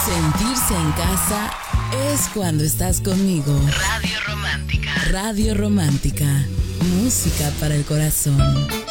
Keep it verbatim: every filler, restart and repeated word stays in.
Sentirse en casa es cuando estás conmigo. Radio Romántica. Radio Romántica. Música para el corazón.